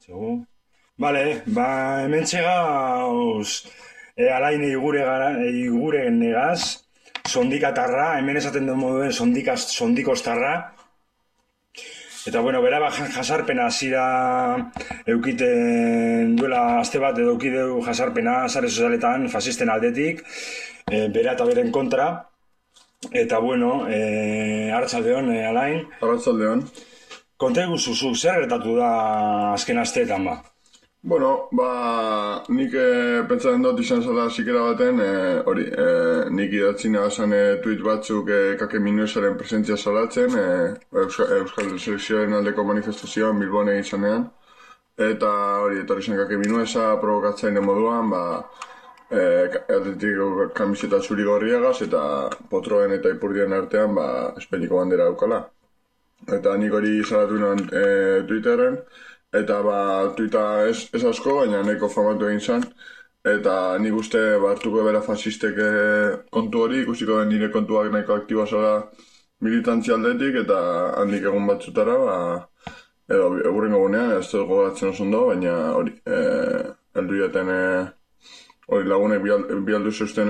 Segu? Bale, hemen txegauz alain igure negaz, sondikatarra, hemen esaten den moduen sondikostarra. Eta bueno, bera jasarpena zira eukiten duela aste bat edo eukideu jasarpena sare sozialetan fasisten aldetik, bera eta beren kontra. Eta bueno, arratsaldeon, Alain. Arratsaldeon. Konta eguzuzu, zer gertatu da azken asteetan ba? Bueno, nik pentsatzen dut izan zela zikera baten, nik idatzi nagazan tuit batzuk kake minuesaren presentzia salatzen, Euskal Selekzioen aldeko manifestazioan Bilbon egin zanean, eta etorri zen kake minuesa provokatzaile moduan, atletik kamiseta zuri gorriagaz, eta potroen eta ipurdien artean, Espainiko bandera daukala. Eta nik hori salatu nuen Twitterren, eta tuita ez asko, baina nahiko famatu egin zen. Eta nik uste hartuko bera fasistek kontu hori, ikusiko den nire kontuak nahiko aktiboa zela militantzia aldetik, eta handik egun batzutara, edo egurrengo gunean, ez dut gogatzen oso ondo, baina hori, heldu jaten lagunek bialdu zeusten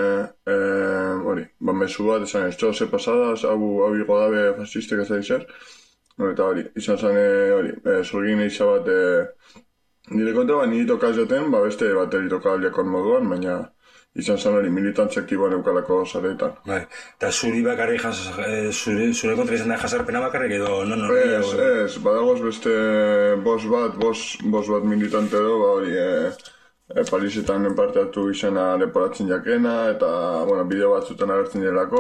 mezu bat, esan ez ze pasadas, hau higo dabe fasistek ez da izer. Eta hori, izan zen zurgin eiza bat nire kontra, nire tokaz jaten, beste bateri tokaliakon moduan, baina izan zen hori militantzia aktiboan eukalako zaretan. Eta zuri bakarrik, zure kontra izan da jasarpena bakarrik edo non hori? Ez, badagoz beste bos bat militante edo, hori Parisetan parte hartu izena leporatzen jakena, eta bideo batzutan agertzen direlako,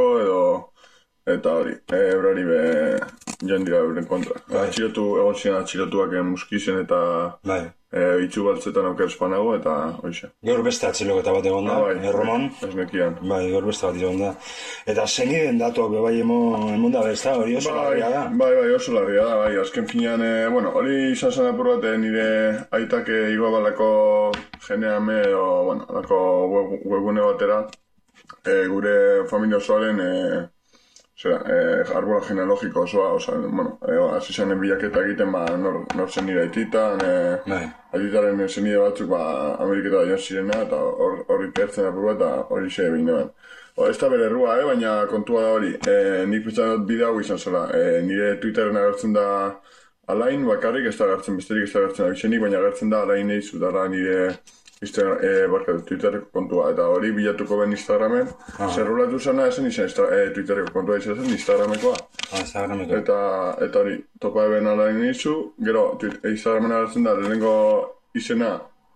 eta hori, eurari joan dira euren kontra. Egon ziren atxilotuak muskizen eta itxu baltzetan auker espanago, eta hoxe. Gaur beste atxiloketa bat egon da, Erromon? Ez nekian. Gaur beste bat egon da. Eta zeniden datuak bebai emon da bezta, hori oso larria da? Bai, oso larria da, azken finean, hori izan zen apur bat nire aitak igoa balako geneame, alako webgune batera, gure familia osoaren arbola genealogiko osoa, hasi zanen bilaketa egiten, nor zen nire aititan, aititaren zenide batzuk Ameriketa joan zirena, eta horri pertzen apur bat, eta hori xe egin neban. Ez da bere errua, baina kontua da hori, nik pentsan dut bide hau izan zela, nire Twitterren agertzen da Alain bakarrik, ez da agertzen besterik, ez da agertzen abizenik, baina agertzen da Alain eizu dara nire Twitterreko kontua, eta hori bilatuko ben Instagramen, zerrulatu zena esen izan Twitterreko kontua izan zen Instagramekoa. Eta hori, topa eben Alain eizu, gero Instagramen agertzen da lehenengo izena,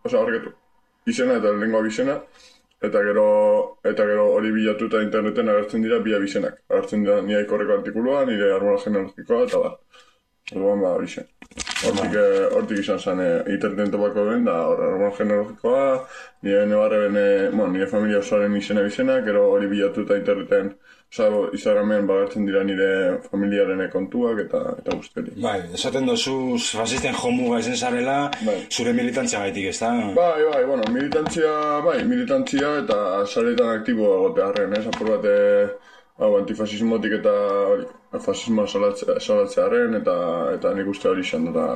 izena eta lehenengo abizena, eta gero hori bilatuta interneten agertzen dira bi abizenak. Agertzen dira nire ikorreko artikulua, nire arbola genealogikoa, eta orduan abizen. Hortik izan zen interneten topako ben, da arbola genealogikoa, nire nire familia osoaren izena bizenak, gero hori bilatuta interneten Instagramen bagertzen dira nire familiaren kontuak eta guzteri. Esaten dozu fasisten jomuga ezen zarela, zure militantzia gaitik, ez da? Militantzia eta zaretan aktibo egotearen, apur bat antifasismotik eta fasismoa salatzearen eta nik uste hori izan dut.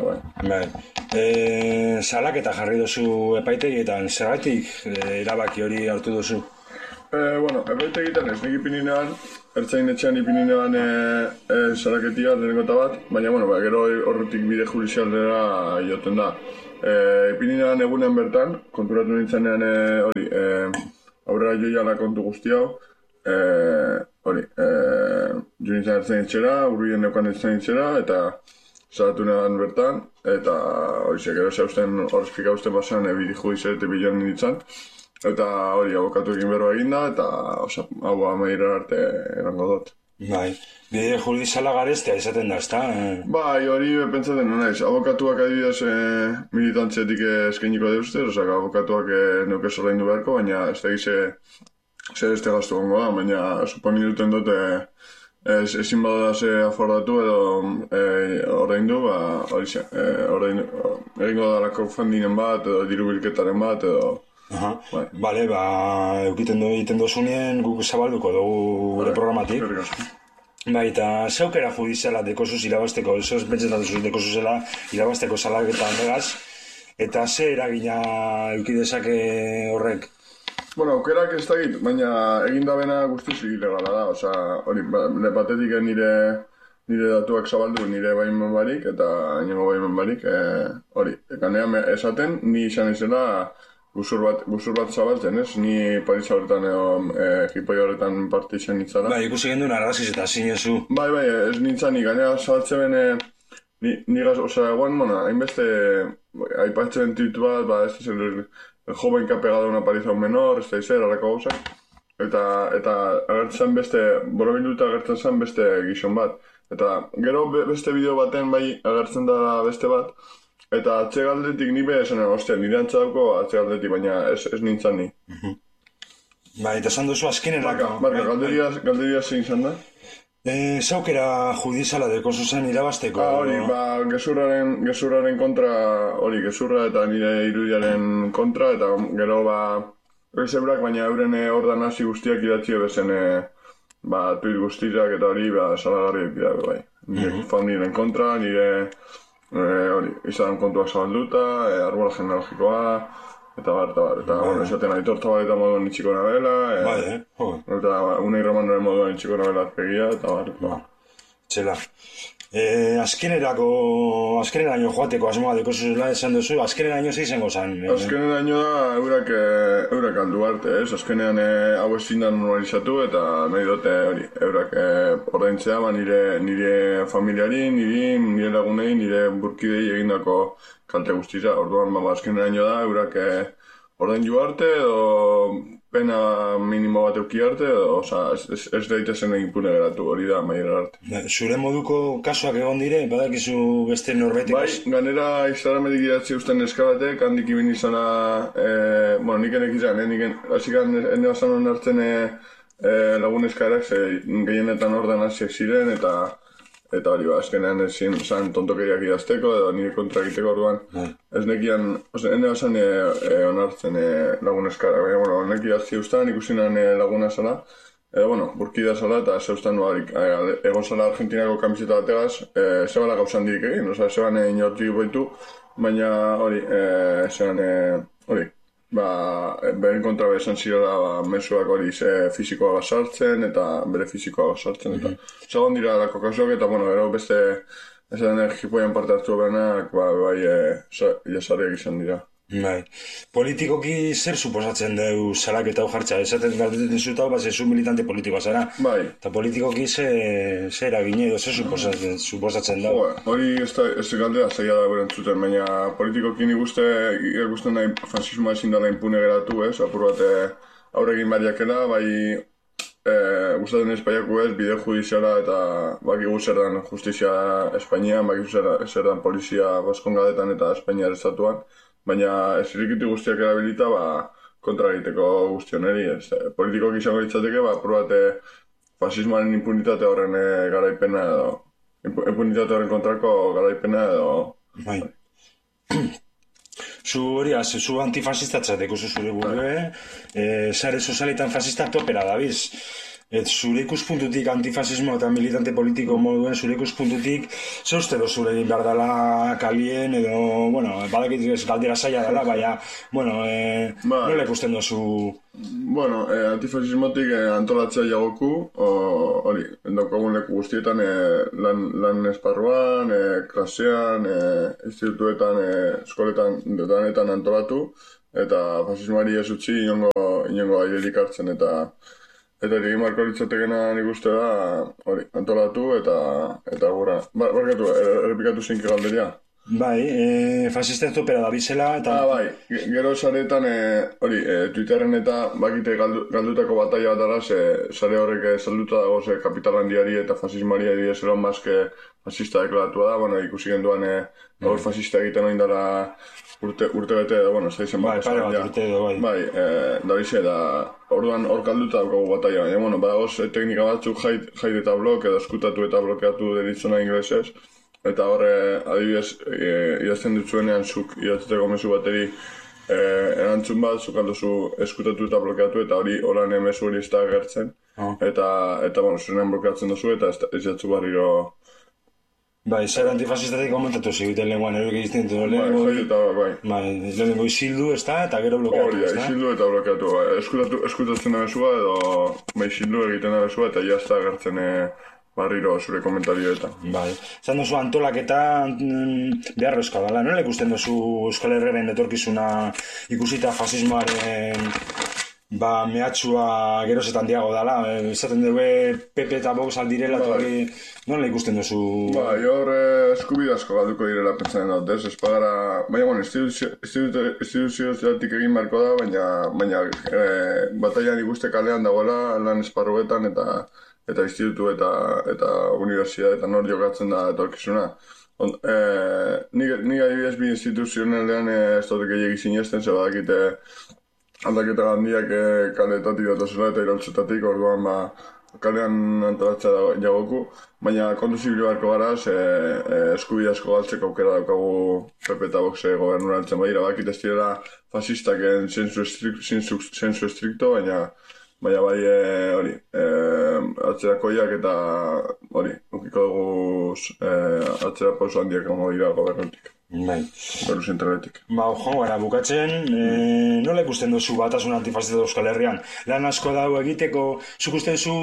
Salaketa jarri dozu epaitegietan, zergatik erabaki hori hartu dozu? Epaitegietan ez nik ipininean, ertzain etxean ipininean salaketia lehenengo eta bat, baina gero horretik bide judizialera joten da. Ipininean egunen bertan, konturatu nintzenean aurrera joiala kontu guzti hau, jo nintzen ertzain etxera, urrien neukan ertzain etxera, eta salatu negan bertan, eta gero horrezpika usten basan bide judizialete bilan nintzen, eta hori abokatuekin berroa eginda, eta hau amairar arte erango dut. Bide judiziala garestea izaten da, ezta? Hori pentsaten naiz. Abokatuak adibidez militantziatik eskainiko deuzte, abokatuak neuke zorraindu beharko, baina ez da zer este gastu gongo da, baina suponi duten dute ezin badala ze afordatu edo ordaindu, egingo da lako fundingen bat, edo diru bilketaren bat, edo Bale, egiten dozunien guk zabalduko dugu gure programatik. Eta zeukera judiziala dekosuz irabazteko, pentsetan duzuz dekosuzela irabazteko salaketa handegaz, Eta ze eragina eduki dezake horrek? Bueno, aukerak ez dakit, baina egindabena guztiz ilegala da, osea, hori, batetik nire datuak zabaldu nire baimen barik, eta inongo baimen barik, hori, ekanean esaten, ni izan izela guzur bat zabaltzen, ez? Ni Parisa horretan edo jipoi horretan parte izan nintzara. Bai, ikusi genduen arraziz eta zinezu. Bai, ez nintzen, ganea zabaltzen nigaz, osea, eguan, hainbeste, aipatzen titu bat, ez el joven que ha pegado una paliza a un menor, ez da izan, horreko gauzak. Eta agertzen beste, borobilduta agertzen zen beste gizon bat. Eta gero beste bideo baten bai agertzen da beste bat, eta atzegaldetik ni esan, ostia, nire antzadako atzegaldetik, baina ez nintzen ni. Bai, eta esan duzu azkenerako. Barka, galderia zein izan da? Zaukera judiziala deko zuzen irabazteko. Hori, gezurraren kontra, hori, gezurra eta nire irudiaren kontra, eta gero ezebrak, baina euren ordan hasi guztiak idatzi bezen tuit guztiak eta hori, salagarriak dira, bai. Nire familiaren kontra, nire hori, izan kontuak zabalduta, arbola genealogikoa, eta bueno, esaten Aitor Zabaleta moduan itxiko nabela, eta Unai Romanoren moduan itxiko nabela azpegia, eta Txela. Azkeneraino joateko asmoa deko zuzela esan duzu, azkeneraino ze izango zan? Azkeneraino da eurak aldu arte, ez? Azkenean hau ezin da normalizatu eta nahi dute hori, eurak ordaintzea nire familiari, nire lagunei, nire burkidei egindako kalte guztiza. Orduan, azkeneraino da eurak ordaindu arte edo pena minimo bat euki arte, ez daitezen impune geratu, hori da, maiera arte. Zure moduko kasuak egon dire, badakizu beste norbetek? Bai, ganera Instagrametik idatzi usten eskabatek, handik ibin izana, nik enek izan, hasik ene basan hon hartzen lagun eskarak, gehienetan ordan hasiak ziren, eta hori azkenean ezin zan tontokeriak idazteko edo nire kontra egiteko orduan. Ez nekian, ene basan onartzen lagun eskara, baina, nek idazti ustan, ikusinan laguna zala, burkida zala eta zeustan egon zala Argentinako kamiseta bategaz, zebala gauzan dirik egin, zeban inortik boitu, baina hori, beren kontra bezan zirela mesuak hori fizikoa basartzen eta bere fizikoa basartzen eta zagon dira lako kasuak eta gero beste esan jipoian parte hartu berenak jasarriak izan dira. Bai. Politikoki zer suposatzen dugu salaketa hau jartza? Esaten galdetzen zutau, zu militante politikoa zara. Bai. Eta politikoki zer eragine edo zer suposatzen dugu? Hori ez galdera zaila da berentzuten, baina politikoki nik ikusten nahi fasismoa ezin dela impune geratu, ez? Apur bat aurregin bariakela, bai gustatzen Espainiako ez, bide judiziala eta bakigu zer dan justizia Espainian, bakigu zer dan polizia Baskongadetan eta Espainiar estatuan, baina ez irikiti guztiak erabilita kontra egiteko guztioneri. Politikoak izango ditzateke, probate fasismoaren impunitate horren garaipena edo impunitate horren kontrako garaipena edo... Bai. Zu antifasistatzateko zure burue, sare sozialetan fasista topera dabiz. Zure ikuspuntutik antifasismo eta militante politiko moduen zure ikuspuntutik ze uste zure egin behar dela kalien edo, badakit galdera zaila dela, baina, nola ikusten duzu? Antifasismotik antolatzea jagoku, hori, daukagun leku guztietan lan esparruan, klasean, institutuetan, eskoletan, detanetan antolatu, eta fasismoari ez utzi inongo airerik hartzen eta egin marko litzatekena nik uste da, hori, antolatu eta gura. Barkatu, errepikatu zinki galderia. Bai, fasisten topera da bizela eta... Bai, gero saretan, hori, Twitterren eta bakite galdutako bataia bat dara, sare horrek salduta dago, kapital handiari eta fasismoari ez eron mazke fasista deklaratua da, ikusi genduan gaur fasista egiten oin dara urte bete edo, ez da izan bat. Bai, pare bat urte edo, bai. Bai, da bize, orduan hor kalduta daukagu bataia, baina, badagoz teknika batzuk jaide eta blok, edo eskutatu eta blokeatu deritzona inglesez, eta horre, adibidez, idazten dutzuenean zuk idatzeko mezu bateri erantzun bat, zuk aldozu eskutatu eta blokeatu, eta hori horan mezu hori ez da agertzen, eta zuenean blokeatzen duzu, eta ez jatzu barriro Bai, zer antifasistatik komentatu ziguten lenguan, eroik egizten dut, lehenengo isildu, ez da, eta gero blokeatu, ez da? Isildu eta blokeatu, eskutatzen abezua, edo isildu egiten abezua, eta jazta agertzen barriro zure komentarioetan. Bai, zan dozu antolaketa beharrezkoa dela, nola ikusten dozu Euskal Herriaren etorkizuna ikusita fasismoaren mehatxua gerozetan diago dela, esaten dugu PP eta Vox aldirela, nola ikusten duzu? Hor eskubide asko galduko direla pentsatzen dut, ez? Ez pagara, baina, instituziozatik egin marko da, baina bataian ikuste kalean dagoela lan esparruetan eta institutu eta universitateetan hor jokatzen da etorkizuna. Nik adibidez bi instituzionalean ez dut gehiagik sinesten, ze badakite aldaketa handiak kaletatik datozela eta iraultzetatik, orduan kalean antolatzea jagoku, baina kontu zibili barko gara, eskubide asko galtzeko aukera daukagu PP eta Vox gobernuraltzen badira, bakit ez direla fasistak zensu estrikto, baina bai hori, atzerakoiak eta hori, ukiko dugu atzera pauso handiak ongo dira gobernutik. Bai. Beru zentraletik. Joan gara, bukatzen, nola ikusten duzu batasun antifasista Euskal Herrian? Lan asko dago egiteko, zuk uste duzu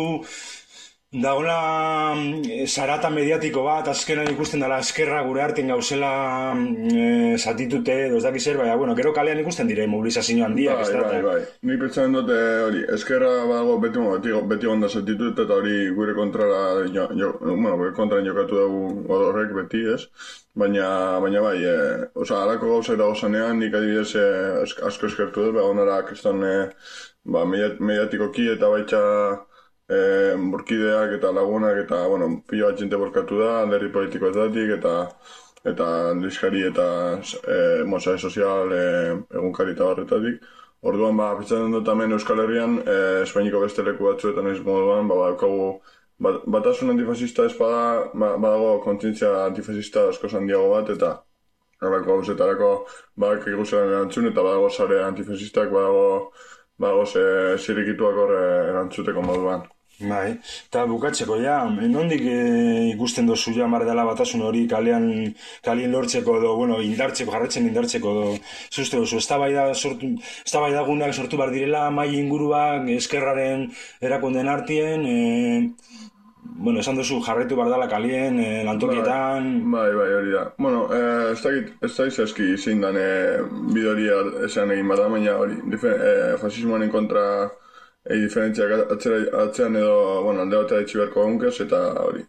dagoela zarata mediatiko bat, azkenan ikusten dela eskerra gure artean gauzela zatitute, ez dakiz zer, baina, gero kalean ikusten dire mobilizazio handiak, ez da? Bai. Ni pentsatzen dute hori, eskerra bago beti onda zatitut eta hori gure kontrara jokatu dugu horrek beti, ez? Baina bai, alako gauzak dago zanean, nik adibidez asko eskertu dut, onara kriston mediatikoki eta baita burkideak eta lagunak eta, pilo bat jente borkatu da, alderdi politikoetatik eta aldizkari eta sare sozial egunkari eta barretatik. Orduan, pentsatzen dut hemen Euskal Herrian, Espainiko beste leku batzuetan ez moduan, daukagu batasun antifasista ez badago kontzientzia antifasista asko handiago bat, eta horreko gauzetarako eguzelen erantzun, eta badago sare antifasistak, badago zirikituak horre erantzuteko moduan. Bai, eta bukatzeko nondik ikusten dozu mar dela batasun hori kalien lortzeko edo, indartzeko, jarretzen indartzeko edo, zuzte duzu, eztabaidagunak sortu behar direla, mai inguruak, eskerraren erakunden artien, esan duzu jarretu behar dela kalien, lantokietan... Bai, hori da. Ez da izazki zein dan bidoria esan egin bada, baina hori, fasismoaren kontra diferentziak atzean edo, alde bat etxi beharko egunkez, eta hori,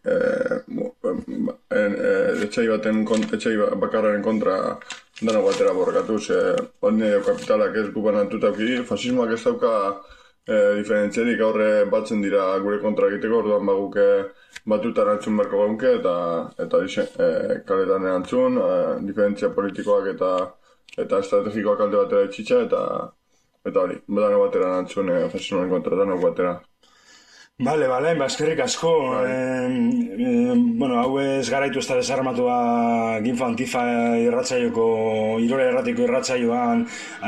etxai bakarraren kontra dano batera borrekatuz, hori kapitalak ez gubanatutauki, fasismoak ez dauka diferentziarik aurre batzen dira gure kontra egiteko, orduan baguke batutan erantzun beharko egunke, eta kaletan erantzun, diferentzia politikoak eta estrategikoak alde batera etxitxa, eta hori, dano batera erantzun fasismoaren kontra, dano batera. Bale, eskerrik asko. Hau ez garaitu ez da desarmatua Ginfa Antifa irratzaioko, Irole erratiko irratzaioan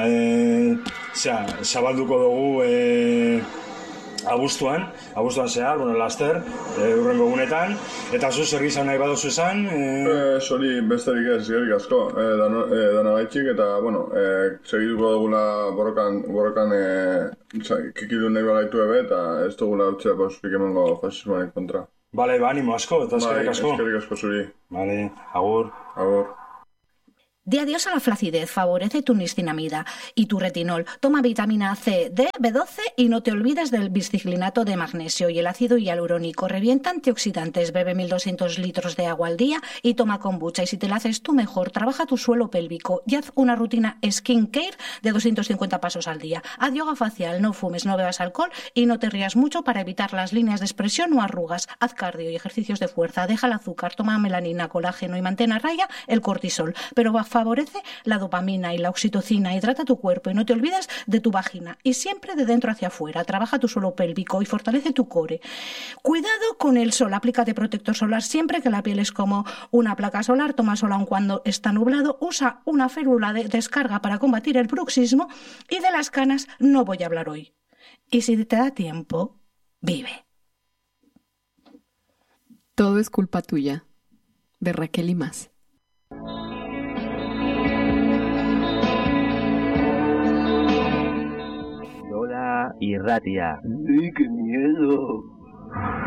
zabalduko dugu abuztuan zehar, laster, urrengo gunetan, eta zu zer gizan nahi badozu esan? Zori besterik ez, eskerrik asko, dana gaitxik, eta, segituko dugula borrokan kikilu nahi bagaitu ebe, eta ez dugula utzea pausurik emango fasismoaren kontra. Bale, animo asko, eta eskerrik asko. Eskerrik asko zuri. Bale, agur. Di adiós a la flacidez, favorece tu niacinamida y tu retinol. Toma vitamina C, D, B12 y no te olvides del bisciclinato de magnesio y el ácido hialurónico. Revienta antioxidantes, bebe 1200 litros de agua al día y toma kombucha. Y si te la haces tú mejor, trabaja tu suelo pélvico y haz una rutina skincare de 250 pasos al día. Haz yoga facial, no fumes, no bebas alcohol y no te rías mucho para evitar las líneas de expresión o arrugas. Haz cardio y ejercicios de fuerza, deja el azúcar, toma melanina, colágeno y mantén a raya el cortisol. Pero favorece la dopamina y la oxitocina, hidrata tu cuerpo y no te olvides de tu vagina. Y siempre de dentro hacia afuera, trabaja tu suelo pélvico y fortalece tu core. Cuidado con el sol, aplícate protector solar siempre que la piel es como una placa solar, toma sol aun cuando está nublado, usa una férula de descarga para combatir el bruxismo y de las canas no voy a hablar hoy. Y si te da tiempo, vive. Todo es culpa tuya. de Raquel y más. Lola y Ratia. ¡Ay, qué miedo!